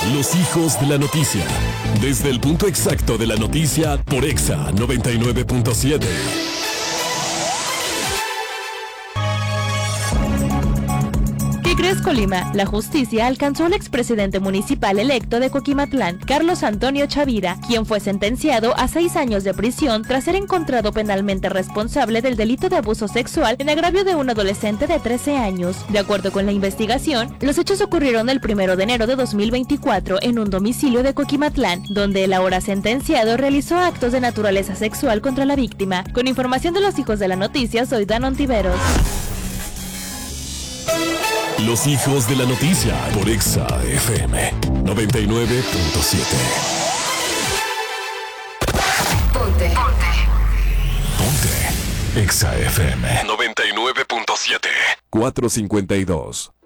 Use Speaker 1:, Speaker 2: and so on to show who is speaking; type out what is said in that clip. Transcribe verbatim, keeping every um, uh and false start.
Speaker 1: Los hijos de la noticia. Desde el punto exacto de la noticia por Exa noventa y nueve punto siete.
Speaker 2: ¿Qué crees, Colima? La justicia alcanzó al expresidente municipal electo de Coquimatlán, Carlos Antonio Chavira, quien fue sentenciado a seis años de prisión tras ser encontrado penalmente responsable del delito de abuso sexual en agravio de un adolescente de trece años. De acuerdo con la investigación, los hechos ocurrieron el primero de enero de dos mil veinticuatro en un domicilio de Coquimatlán, donde el ahora sentenciado realizó actos de naturaleza sexual contra la víctima. Con información de los hijos de la noticia, soy Dan Ontiveros.
Speaker 1: Los hijos de la noticia por Exa F M noventa y nueve punto siete.
Speaker 3: Ponte. Ponte.
Speaker 1: Ponte. Exa F M noventa y nueve punto siete. cuatrocientos cincuenta y dos.